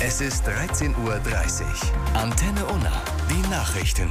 Es ist 13:30 Uhr. Antenne Unna, die Nachrichten.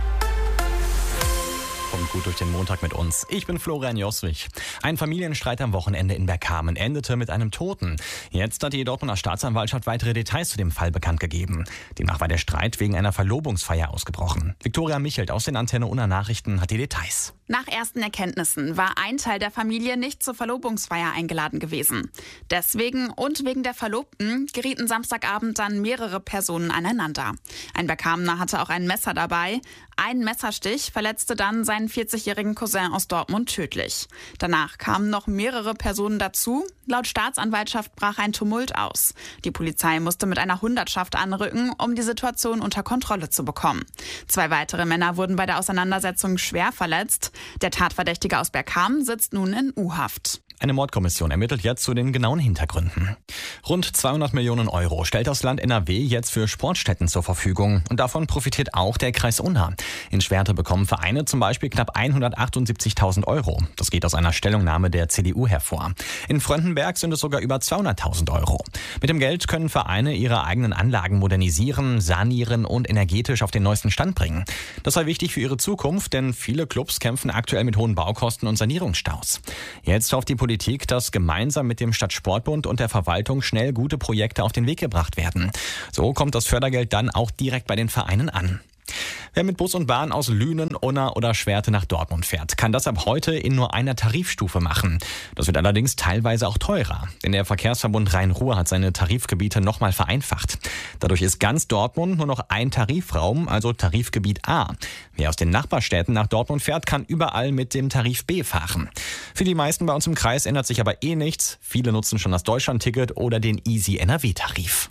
Kommt gut durch den Montag mit uns. Ich bin Florian Joswig. Ein Familienstreit am Wochenende in Bergkamen endete mit einem Toten. Jetzt hat die Dortmunder Staatsanwaltschaft weitere Details zu dem Fall bekannt gegeben. Demnach war der Streit wegen einer Verlobungsfeier ausgebrochen. Viktoria Michelt aus den Antenne Unna Nachrichten hat die Details. Nach ersten Erkenntnissen war ein Teil der Familie nicht zur Verlobungsfeier eingeladen gewesen. Deswegen und wegen der Verlobten gerieten Samstagabend dann mehrere Personen aneinander. Ein Bergkamener hatte auch ein Messer dabei. Ein Messerstich verletzte dann seinen 40-jährigen Cousin aus Dortmund tödlich. Danach kamen noch mehrere Personen dazu. Laut Staatsanwaltschaft brach ein Tumult aus. Die Polizei musste mit einer Hundertschaft anrücken, um die Situation unter Kontrolle zu bekommen. 2 weitere Männer wurden bei der Auseinandersetzung schwer verletzt. Der Tatverdächtige aus Bergkamen sitzt nun in U-Haft. Eine Mordkommission ermittelt jetzt zu den genauen Hintergründen. Rund 200 Millionen Euro stellt das Land NRW jetzt für Sportstätten zur Verfügung. Und davon profitiert auch der Kreis Unna. In Schwerte bekommen Vereine zum Beispiel knapp 178.000 Euro. Das geht aus einer Stellungnahme der CDU hervor. In Fröndenberg sind es sogar über 200.000 Euro. Mit dem Geld können Vereine ihre eigenen Anlagen modernisieren, sanieren und energetisch auf den neuesten Stand bringen. Das sei wichtig für ihre Zukunft, denn viele Clubs kämpfen aktuell mit hohen Baukosten und Sanierungsstaus. Jetzt hofft die Politik, dass gemeinsam mit dem Stadtsportbund und der Verwaltung schnell gute Projekte auf den Weg gebracht werden. So kommt das Fördergeld dann auch direkt bei den Vereinen an. Wer mit Bus und Bahn aus Lünen, Unna oder Schwerte nach Dortmund fährt, kann das ab heute in nur einer Tarifstufe machen. Das wird allerdings teilweise auch teurer, denn der Verkehrsverbund Rhein-Ruhr hat seine Tarifgebiete nochmal vereinfacht. Dadurch ist ganz Dortmund nur noch ein Tarifraum, also Tarifgebiet A. Wer aus den Nachbarstädten nach Dortmund fährt, kann überall mit dem Tarif B fahren. Für die meisten bei uns im Kreis ändert sich aber nichts. Viele nutzen schon das Deutschland-Ticket oder den Easy NRW-Tarif.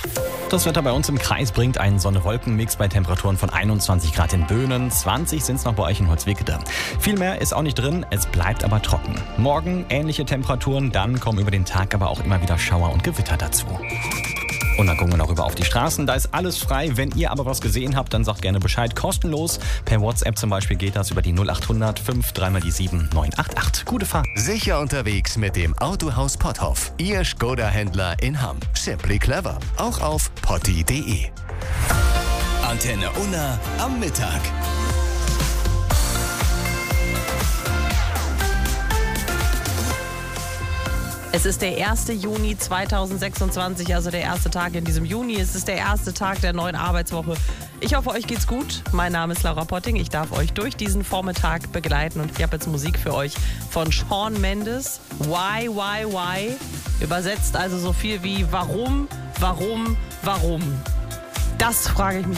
Das Wetter bei uns im Kreis bringt einen Sonne-Wolken-Mix bei Temperaturen von 21 Grad in Böhnen, 20 sind es noch bei euch in Holzwickede. Viel mehr ist auch nicht drin, es bleibt aber trocken. Morgen ähnliche Temperaturen, dann kommen über den Tag aber auch immer wieder Schauer und Gewitter dazu. Und dann gucken wir noch rüber auf die Straßen, da ist alles frei. Wenn ihr aber was gesehen habt, dann sagt gerne Bescheid, kostenlos. Per WhatsApp zum Beispiel geht das über die 0800 5 3 die 7 988. Gute Fahrt. Sicher unterwegs mit dem Autohaus Potthoff. Ihr Skoda-Händler in Hamm. Simply clever. Auch auf potti.de. Antenne Unna am Mittag. Es ist der 1. Juni 2026, also der erste Tag in diesem Juni. Es ist der erste Tag der neuen Arbeitswoche. Ich hoffe, euch geht's gut. Mein Name ist Laura Potting. Ich darf euch durch diesen Vormittag begleiten und ich habe jetzt Musik für euch von Shawn Mendes. Why? Übersetzt also so viel wie warum? Das frage ich mich